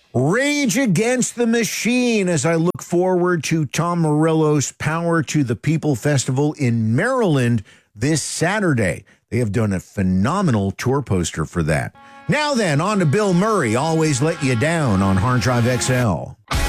Rage Against the Machine as I look forward to Tom Morello's Power to the People Festival in Maryland this Saturday. They have done a phenomenal tour poster for that. Now then, on to Bill Murray, Always Let You Down on Hard Drive XL.